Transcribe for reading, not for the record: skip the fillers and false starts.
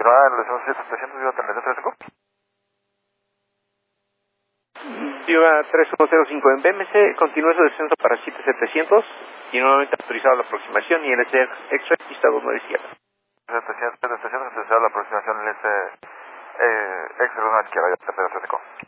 continuar, le decimos 700, viva 3335. Viva 3105 en BMC, continúa su descenso para 7700 y nuevamente autorizado la aproximación y el extra pista 297. 700, autorizado la aproximación en extra 2 izquierda, ya te